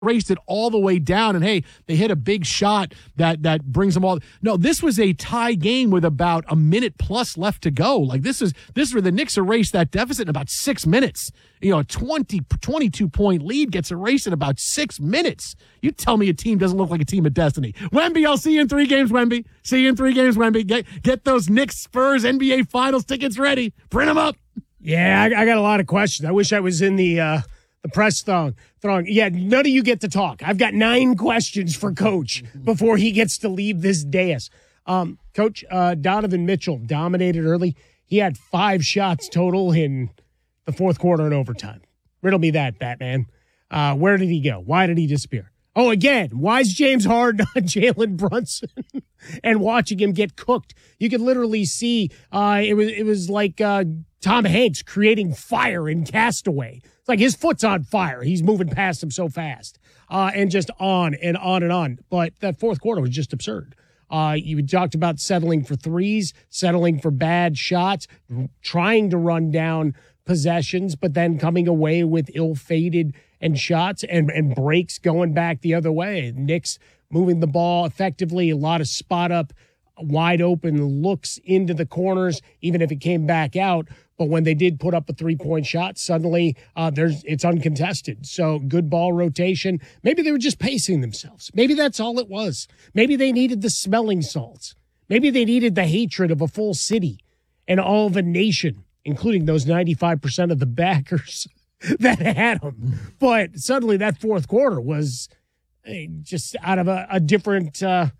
raced it all the way down, and hey, they hit a big shot that brings them all. No, this was a tie game with about a minute plus left to go. Like this is where the Knicks erased that deficit in about 6 minutes. A 22-point lead gets erased in about 6 minutes. You tell me a team doesn't look like a team of destiny. Wemby, I'll see you in 3 games, Wemby. See you in 3 games, Wemby. Get those Knicks Spurs NBA Finals tickets ready. Print them up. Yeah, I got a lot of questions. I wish I was in the press throng. Yeah, none of you get to talk. I've got 9 questions for Coach before he gets to leave this dais. Coach, Donovan Mitchell dominated early. He had 5 shots total in the fourth quarter and overtime. Riddle me that, Batman. Where did he go? Why did he disappear? Oh, again, why is James Harden on Jalen Brunson and watching him get cooked? You could literally see it was like Tom Hanks creating fire in Castaway. It's like his foot's on fire. He's moving past him so fast and just on and on and on. But that fourth quarter was just absurd. You talked about settling for threes, settling for bad shots, trying to run down possessions, but then coming away with ill-fated and shots and breaks going back the other way. Knicks moving the ball effectively, a lot of spot-up, wide-open looks into the corners, even if it came back out. But when they did put up a 3-point shot, suddenly it's uncontested. So good ball rotation. Maybe they were just pacing themselves. Maybe that's all it was. Maybe they needed the smelling salts. Maybe they needed the hatred of a full city and all of a nation, including those 95% of the backers that had them. But suddenly that fourth quarter was just out of a different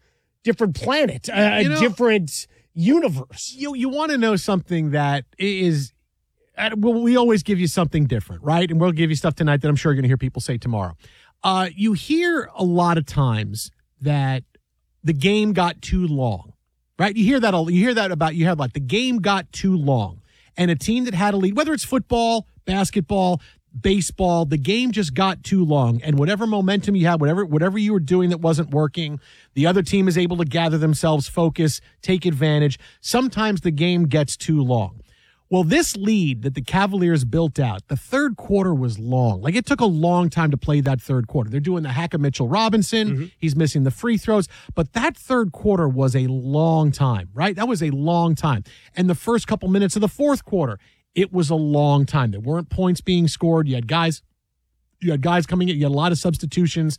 planet, different universe. You want to know something that is, well, we always give you something different, right? And we'll give you stuff tonight that I'm sure you're going to hear people say tomorrow. You hear a lot of times that the game got too long, right? You hear that like the game got too long. And a team that had a lead, whether it's football, basketball, baseball, the game just got too long. And whatever momentum you had, whatever you were doing that wasn't working, the other team is able to gather themselves, focus, take advantage. Sometimes the game gets too long. Well, this lead that the Cavaliers built out, the third quarter was long. Like, it took a long time to play that third quarter. They're doing the hack of Mitchell Robinson. Mm-hmm. He's missing the free throws. But that third quarter was a long time, right? That was a long time. And the first couple minutes of the fourth quarter, it was a long time. There weren't points being scored. You had guys coming in. You had a lot of substitutions.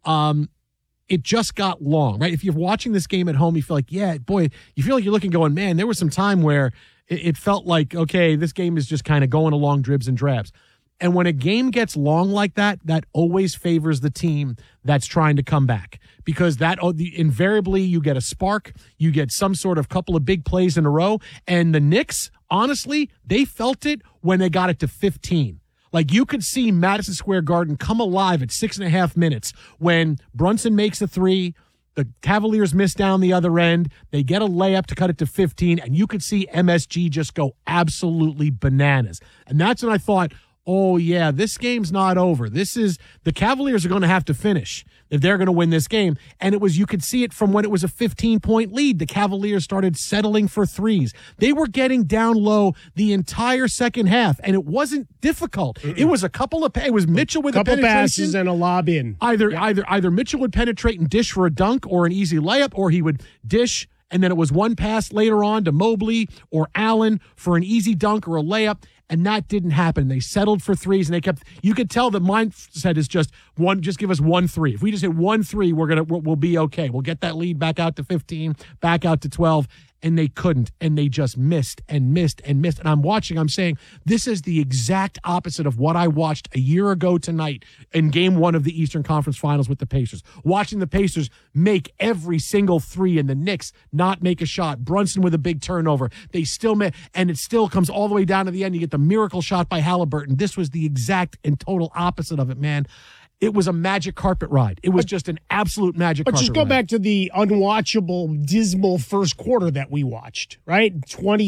It just got long, right? If you're watching this game at home, you feel like, you feel like you're looking going, man, there was some time where it felt like, okay, this game is just kind of going along dribs and drabs. And when a game gets long like that, that always favors the team that's trying to come back, because invariably you get a spark, you get some sort of couple of big plays in a row. And the Knicks, honestly, they felt it when they got it to 15. Like, you could see Madison Square Garden come alive at 6.5 minutes when Brunson makes a 3. The Cavaliers miss down the other end. They get a layup to cut it to 15, and you could see MSG just go absolutely bananas. And that's when I thought, oh, yeah, this game's not over. The Cavaliers are going to have to finish if they're going to win this game. And you could see it from when it was a 15-point lead. The Cavaliers started settling for threes. They were getting down low the entire second half, and it wasn't difficult. Mm-mm. It was it was Mitchell with a couple passes and a lob in. Either Mitchell would penetrate and dish for a dunk or an easy layup, or he would dish, and then it was one pass later on to Mobley or Allen for an easy dunk or a layup. And that didn't happen. They settled for threes, and you could tell the mindset is just give us 1 3. If we just hit 1 3, we'll be okay. We'll get that lead back out to 15, back out to 12. And they couldn't, and they just missed and missed and missed. And I'm saying, this is the exact opposite of what I watched a year ago tonight in Game 1 of the Eastern Conference Finals with the Pacers. Watching the Pacers make every single 3 and the Knicks not make a shot. Brunson with a big turnover. They still and it still comes all the way down to the end. You get the miracle shot by Halliburton. This was the exact and total opposite of it, man. It was a magic carpet ride. It was just an absolute magic carpet ride. But just go back to the unwatchable, dismal first quarter that we watched, right?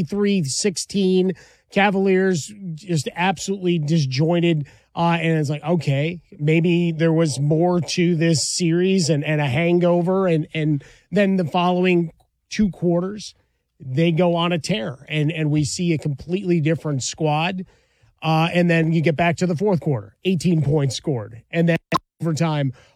23-16, Cavaliers just absolutely disjointed. And it's like, okay, maybe there was more to this series and a hangover. And then the following 2 quarters, they go on a tear. And we see a completely different squad. And then you get back to the fourth quarter, 18 points scored. And then overtime